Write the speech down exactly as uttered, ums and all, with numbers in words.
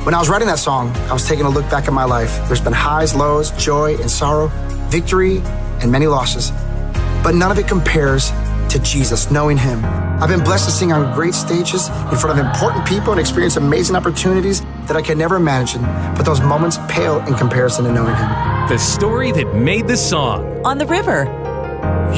When I was writing that song, I was taking a look back at my life. There's been highs, lows, joy and sorrow, victory and many losses. But none of it compares to Jesus, knowing him. I've been blessed to sing on great stages in front of important people and experience amazing opportunities that I could never imagine. But those moments pale in comparison to knowing him. The story that made the song. On the River.